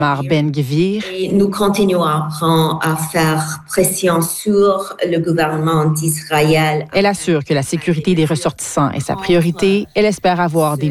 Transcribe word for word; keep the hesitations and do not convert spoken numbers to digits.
Mar Ben-Gvir. Et nous continuerons à faire pression sur le gouvernement d'Israël. Elle assure que la sécurité des ressortissants est sa priorité. Elle espère avoir des